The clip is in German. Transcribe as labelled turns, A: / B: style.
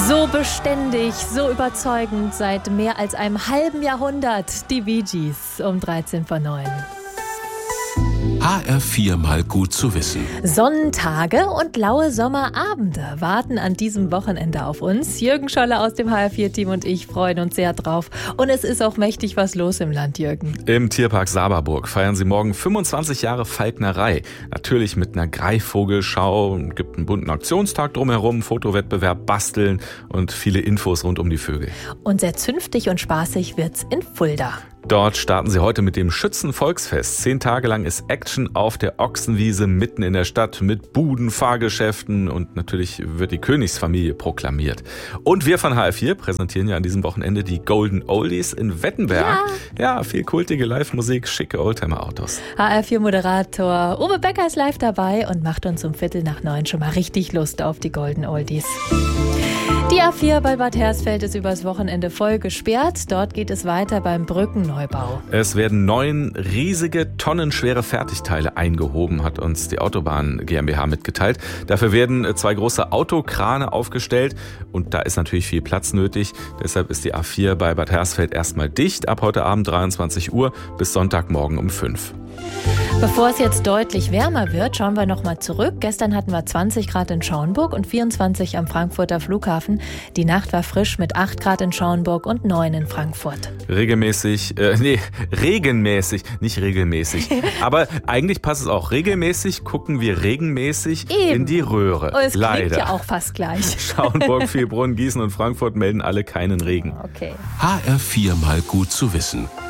A: So beständig, so überzeugend seit mehr als einem halben Jahrhundert. Die Bee Gees um 9:13.
B: HR4 mal gut zu wissen.
A: Sonnentage und laue Sommerabende warten an diesem Wochenende auf uns. Jürgen Scholler aus dem HR4-Team und ich freuen uns sehr drauf. Und es ist auch mächtig was los im Land, Jürgen.
C: Im Tierpark Saberburg feiern sie morgen 25 Jahre Falknerei. Natürlich mit einer Greifvogelschau. Es gibt einen bunten Aktionstag drumherum, Fotowettbewerb, Basteln und viele Infos rund um die Vögel.
A: Und sehr zünftig und spaßig wird's in Fulda.
C: Dort starten sie heute mit dem Schützenvolksfest. 10 Tage lang ist Action auf der Ochsenwiese mitten in der Stadt mit Buden, Fahrgeschäften und natürlich wird die Königsfamilie proklamiert. Und wir von HR4 präsentieren ja an diesem Wochenende die Golden Oldies in Wettenberg. Ja, viel kultige Live-Musik, schicke Oldtimer-Autos.
A: HR4-Moderator Uwe Becker ist live dabei und macht uns um 8:45 schon mal richtig Lust auf die Golden Oldies. Die A4 bei Bad Hersfeld ist übers Wochenende voll gesperrt. Dort geht es weiter beim Brückenneubau.
C: Es werden 9 riesige, tonnenschwere Fertigteile eingehoben, hat uns die Autobahn GmbH mitgeteilt. Dafür werden 2 große Autokrane aufgestellt und da ist natürlich viel Platz nötig. Deshalb ist die A4 bei Bad Hersfeld erstmal dicht ab heute Abend 23 Uhr bis Sonntagmorgen um 5.
A: Bevor es jetzt deutlich wärmer wird, schauen wir nochmal zurück. Gestern hatten wir 20 Grad in Schauenburg und 24 am Frankfurter Flughafen. Die Nacht war frisch mit 8 Grad in Schauenburg und 9 in Frankfurt.
C: Regelmäßig, nicht regelmäßig. Aber eigentlich passt es auch. Regelmäßig gucken wir regelmäßig in die Röhre.
A: Oh, es
C: Leider.
A: klingt ja auch fast gleich.
C: Schauenburg, Vielbrunn, Gießen und Frankfurt melden alle keinen Regen.
A: Okay.
B: HR4 mal gut zu wissen.